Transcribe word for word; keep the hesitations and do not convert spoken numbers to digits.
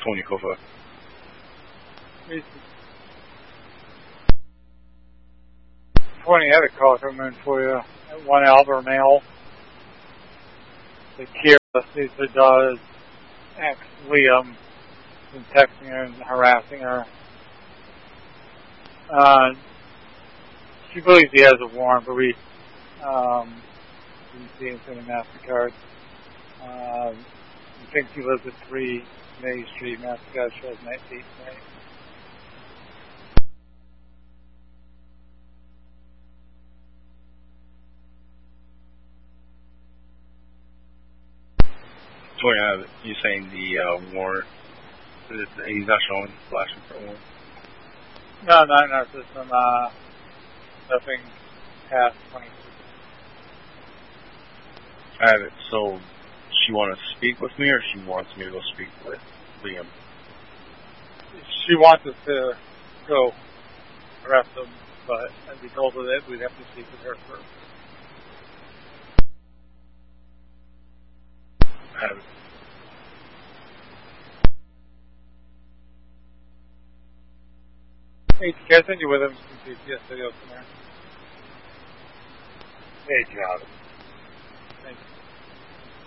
Tony Hoffa. Twenty had a call coming in for you. One Albert Mail. The Kira sees the does ex Liam and texting her and harassing her. Uh, she believes he has a warrant, but we um, didn't see anything in MasterCard. Uh, he thinks he lives at three May Street. MasterCard shows nineteen May. So yeah, you're saying the uh, warrant, he's not showing flashing for a warrant? No, not in our system. Uh, nothing past twenty-six. I have it. So she want to speak with me, or she wants me to go speak with Liam? She wants us to go arrest him, but as we told her that we'd have to speak with her first. I have it. Hey, can I send you with him some G P S videos from there? Hey, John. Thanks.